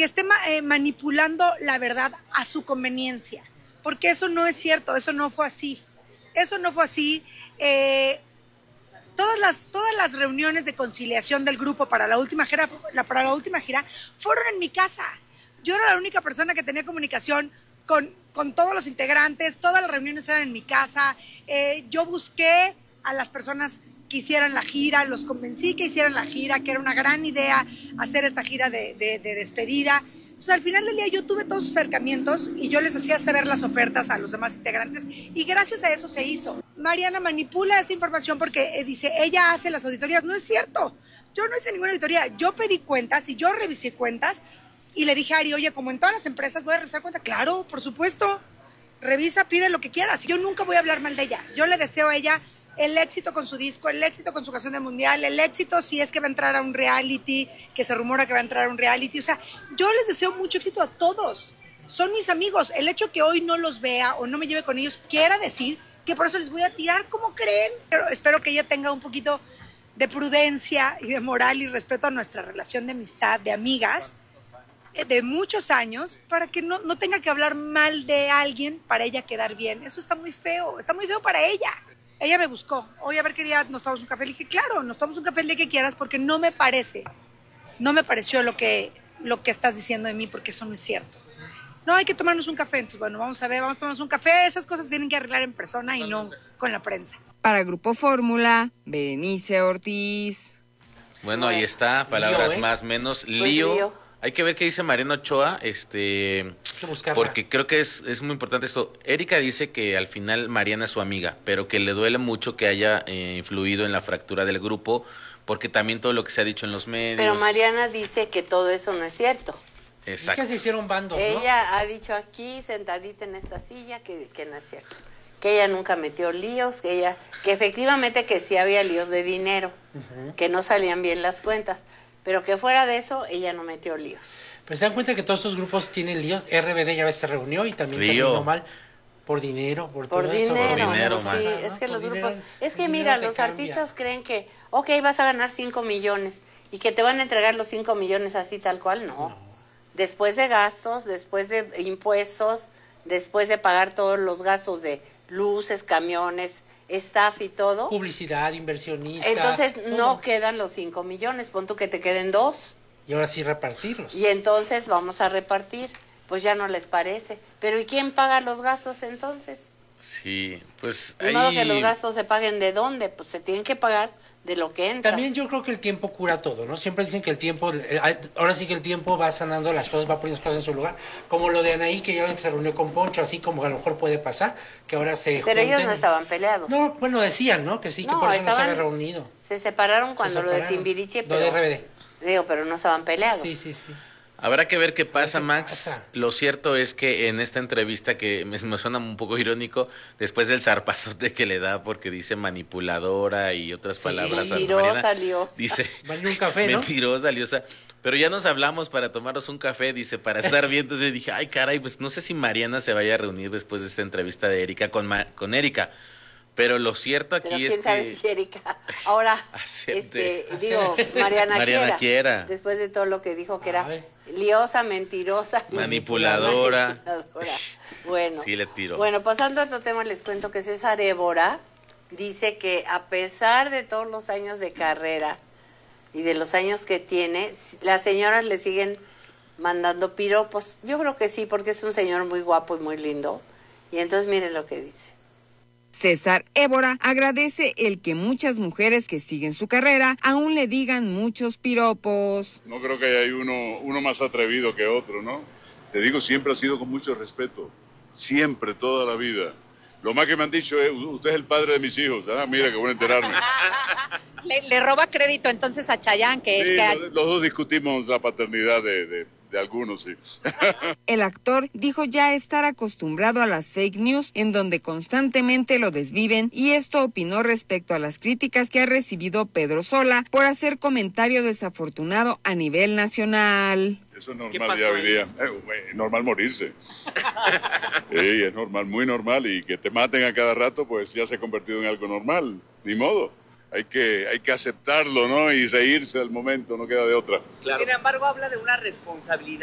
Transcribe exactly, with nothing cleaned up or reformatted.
que esté ma eh, manipulando la verdad a su conveniencia, porque eso no es cierto, eso no fue así, eso no fue así. Eh, todas, las, todas las reuniones de conciliación del grupo para la última gira, la, para la última gira fueron en mi casa. Yo era la única persona que tenía comunicación con, con todos los integrantes, todas las reuniones eran en mi casa. Eh, yo busqué a las personas que hicieran la gira, los convencí que hicieran la gira, que era una gran idea hacer esta gira de, de, de despedida. Entonces, al final del día yo tuve todos sus acercamientos y yo les hacía saber las ofertas a los demás integrantes y gracias a eso se hizo. Mariana manipula esa información porque eh, dice, ella hace las auditorías. No es cierto, yo no hice ninguna auditoría, yo pedí cuentas y yo revisé cuentas y le dije a Ari, oye, como en todas las empresas voy a revisar cuentas. Claro, por supuesto, revisa, pide lo que quieras. Yo nunca voy a hablar mal de ella, yo le deseo a ella el éxito con su disco, el éxito con su canción del mundial, el éxito si es que va a entrar a un reality, que se rumora que va a entrar a un reality. O sea, yo les deseo mucho éxito a todos. Son mis amigos. El hecho que hoy no los vea o no me lleve con ellos quiera decir que por eso les voy a tirar, ¿cómo creen? Pero espero que ella tenga un poquito de prudencia y de moral y respeto a nuestra relación de amistad, de amigas, de muchos años, para que no, no tenga que hablar mal de alguien para ella quedar bien. Eso está muy feo, está muy feo para ella. Ella me buscó, oye, a ver qué día nos tomamos un café. Le dije, claro, nos tomamos un café el día que quieras, porque no me parece, no me pareció lo que, lo que estás diciendo de mí, porque eso no es cierto. No, hay que tomarnos un café. Entonces, bueno, vamos a ver, vamos a tomarnos un café. Esas cosas se tienen que arreglar en persona y no con la prensa. Para Grupo Fórmula, Berenice Ortiz. Bueno, ahí está, palabras lío, ¿eh? más, menos, Pues lío. lío. Hay que ver qué dice Mariana Ochoa, este, porque creo que es, es muy importante esto. Erika dice que al final Mariana es su amiga, pero que le duele mucho que haya eh, influido en la fractura del grupo, porque también todo lo que se ha dicho en los medios. Pero Mariana dice que todo eso no es cierto. Exacto. Es que se hicieron bandos, ¿no? Ella ha dicho aquí, sentadita en esta silla, que, que no es cierto. Que ella nunca metió líos, que ella, que efectivamente que sí había líos de dinero, uh-huh. que no salían bien las cuentas. Pero que fuera de eso, ella no metió líos. Pero se dan cuenta que todos estos grupos tienen líos. R B D ya ves se reunió y también Lío. terminó mal por dinero, por, por todo dinero, eso. Por dinero, sí, más. es que Por los dinero, grupos, es que el mira, dinero los te cambia. artistas creen que, ok, vas a ganar cinco millones y que te van a entregar los cinco millones así tal cual, no. no. Después de gastos, después de impuestos, después de pagar todos los gastos de luces, camiones, staff y todo. Publicidad, inversionista. Entonces todo. no quedan los cinco millones, pon tú que te queden dos. Y ahora sí repartirlos. Y entonces vamos a repartir, pues ya no les parece. Pero ¿y quién paga los gastos entonces? Sí, pues De ahí... modo que los gastos se paguen ¿de dónde? Pues se tienen que pagar de lo que entra. También yo creo que el tiempo cura todo, ¿no? Siempre dicen que el tiempo, ahora sí que el tiempo va sanando las cosas, va poniendo las cosas en su lugar. Como lo de Anaí, que ya ven que se reunió con Poncho, así como a lo mejor puede pasar, que ahora se Pero junten. ellos no estaban peleados. No, bueno, decían, ¿no? Que sí, que No, por eso no se estaban- había reunido. Se separaron cuando Se lo de separaron. Timbiriche, Lo pero... de R B D. Digo, pero no estaban peleados. Sí, sí, sí. Habrá que ver qué pasa, ¿Qué Max. pasa? Lo cierto es que en esta entrevista, que me, me suena un poco irónico, después del zarpazote que le da porque dice manipuladora y otras Sí, palabras a mentirosa, Mariana, liosa. dice Van a un café, ¿no? mentirosa, liosa. Pero ya nos hablamos para tomarnos un café, dice, para estar bien. Entonces dije, ay, caray, pues no sé si Mariana se vaya a reunir después de esta entrevista de Erika con, Ma- con Erika. Pero lo cierto aquí Pero es quién sabe que... si Erika ahora, Acepte. este, digo, Mariana, Mariana quiera, quiera. después de todo lo que dijo que era Ay. liosa, mentirosa, Manipuladora. manipuladora. Bueno, Sí le tiro. bueno, pasando a otro tema, les cuento que César Évora dice que a pesar de todos los años de carrera y de los años que tiene, las señoras le siguen mandando piropos. Yo creo que sí, porque es un señor muy guapo y muy lindo. Y entonces miren lo que dice. César Évora agradece el que muchas mujeres que siguen su carrera aún le digan muchos piropos. No creo que haya uno, uno más atrevido que otro, ¿no? Te digo, siempre ha sido con mucho respeto. Siempre, toda la vida. Lo más que me han dicho es, usted es el padre de mis hijos. Ah, mira, qué bueno enterarme. Le, le roba crédito entonces a Chayanne, que, Sí, que... los, los dos discutimos la paternidad de, de, de algunos, sí. El actor dijo ya estar acostumbrado a las fake news en donde constantemente lo desviven y esto opinó respecto a las críticas que ha recibido Pedro Sola por hacer comentario desafortunado a nivel nacional. Eso es normal ya hoy día. Eh, es normal morirse. Sí, es normal, muy normal. Y que te maten a cada rato, pues ya se ha convertido en algo normal. Ni modo. Hay que, hay que aceptarlo, ¿no? Y reírse al momento, no queda de otra. Claro. Sin embargo, habla de una responsabilidad